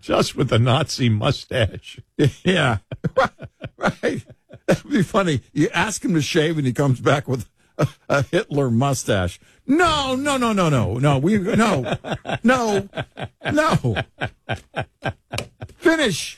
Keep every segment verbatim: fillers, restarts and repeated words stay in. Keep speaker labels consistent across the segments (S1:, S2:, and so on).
S1: Just with a Nazi mustache.
S2: Yeah, right, right. That would be funny. You ask him to shave, and he comes back with a, a Hitler mustache. No, no, no, no, no, no. We no, no, no. Finish.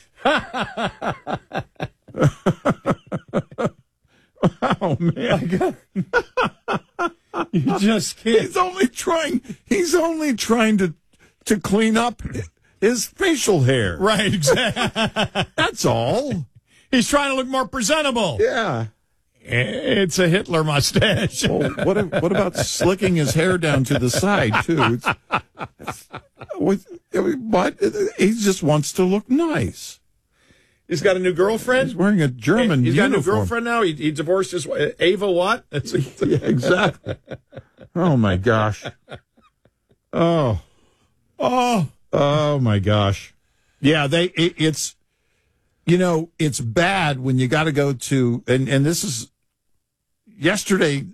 S2: Oh man!
S1: You just can't.
S2: He's only trying. He's only trying to to clean up his facial hair.
S1: Right, exactly.
S2: That's all.
S1: He's trying to look more presentable.
S2: Yeah.
S1: It's a Hitler mustache.
S2: Well, what what about slicking his hair down to the side too? It's, it's, but he just wants to look nice.
S1: He's got a new girlfriend.
S2: He's wearing a German
S1: He's
S2: uniform.
S1: got a new girlfriend now. He, he divorced his wife, Ava what? That's a,
S2: yeah, exactly. Oh, my gosh. Oh.
S1: Oh.
S2: Oh, my gosh. Yeah, they. It, it's, you know, it's bad when you got to go to, and, and this is, yesterday,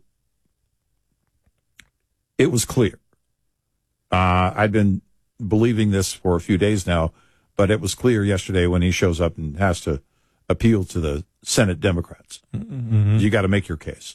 S2: it was clear. Uh, I've been believing this for a few days now. But it was clear yesterday when he shows up and has to appeal to the Senate Democrats. Mm-hmm. You got to make your case.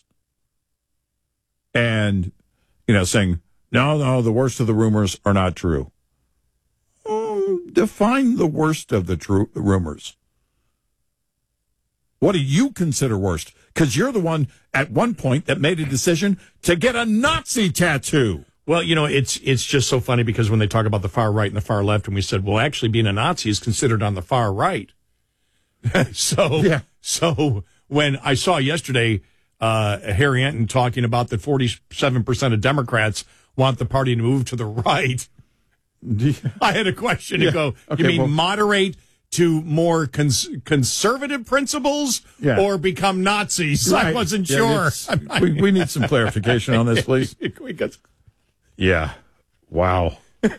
S2: And, you know, saying, no, no, the worst of the rumors are not true. Um, define the worst of the true rumors. What do you consider worst? Because you're the one at one point that made a decision to get a Nazi tattoo.
S1: Well, you know, it's it's just so funny because when they talk about the far right and the far left, and we said, well, actually being a Nazi is considered on the far right. so,
S2: yeah.
S1: so when I saw yesterday uh, Harry Anton talking about that forty-seven percent of Democrats want the party to move to the right, I had a question
S2: yeah.
S1: to go,
S2: okay,
S1: you mean
S2: well,
S1: moderate to more cons- conservative principles
S2: yeah.
S1: or become Nazis?
S2: Right.
S1: I wasn't
S2: yeah,
S1: sure.
S2: we, we need some clarification on this, please.
S1: we got
S2: Yeah. Wow.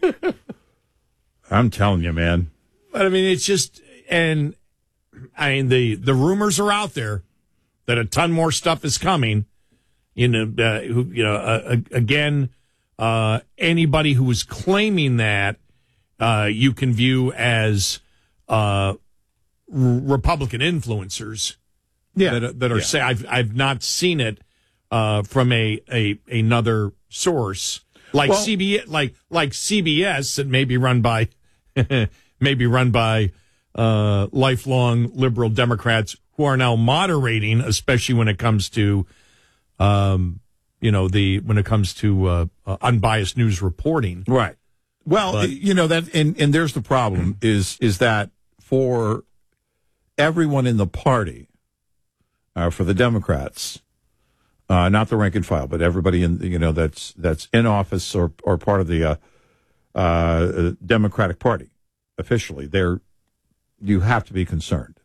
S2: I'm telling you, man.
S1: But I mean, it's just, and I mean, the, the rumors are out there that a ton more stuff is coming. You know, uh, who, you know, uh, again, uh, anybody who is claiming that, uh, you can view as, uh, Republican influencers.
S2: Yeah.
S1: That, that are
S2: yeah.
S1: say, I've, I've not seen it, uh, from a, a, another source. Like
S2: well,
S1: C B S, like like C B S, that may be run by, maybe run by uh, lifelong liberal Democrats who are now moderating, especially when it comes to, um, you know, the when it comes to uh, uh, unbiased news reporting.
S2: Right. Well, but, you know that, and, and there's the problem is is that for everyone in the party, uh, for the Democrats. Uh, not the rank and file, but everybody in you know that's that's in office or or part of the uh, uh, Democratic Party officially. They're you have to be concerned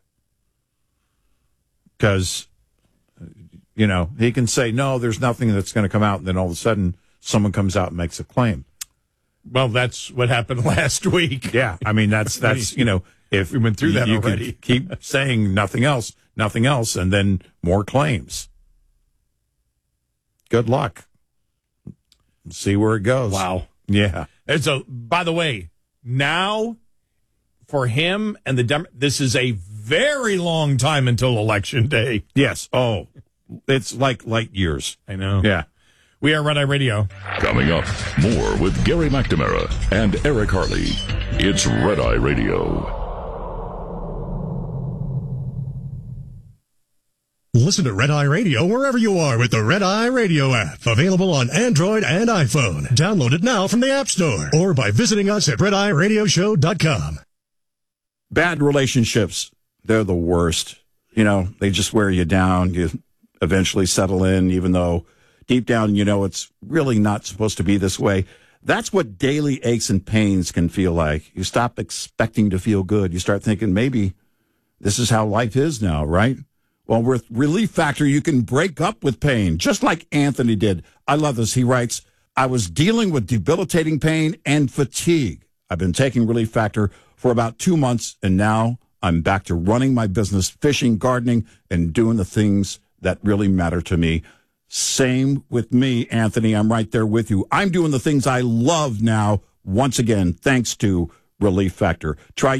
S2: because you know he can say no, there's nothing that's going to come out, and then all of a sudden someone comes out and makes a claim.
S1: Well, that's what happened last week.
S2: Yeah, I mean that's that's you know if
S1: we went through that
S2: you
S1: already,
S2: can keep saying nothing else, nothing else, and then more claims. Good luck. See where it goes.
S1: Wow.
S2: Yeah.
S1: It's a, by the way, now for him and the Dem- this is a very long time until Election Day.
S2: Yes. Oh, it's like light years.
S1: I know.
S2: Yeah.
S1: We are Red Eye Radio.
S3: Coming up, more with Gary McNamara and Eric Harley. It's Red Eye Radio.
S4: Listen to Red Eye Radio wherever you are with the Red Eye Radio app. Available on Android and iPhone. Download it now from the App Store or by visiting us at red eye radio show dot com.
S2: Bad relationships, they're the worst. You know, they just wear you down. You eventually settle in, even though deep down you know it's really not supposed to be this way. That's what daily aches and pains can feel like. You stop expecting to feel good. You start thinking maybe this is how life is now, right? Well, with Relief Factor, you can break up with pain, just like Anthony did. I love this. He writes, I was dealing with debilitating pain and fatigue. I've been taking Relief Factor for about two months, and now I'm back to running my business, fishing, gardening, and doing the things that really matter to me. Same with me, Anthony. I'm right there with you. I'm doing the things I love now, once again, thanks to Relief Factor. Try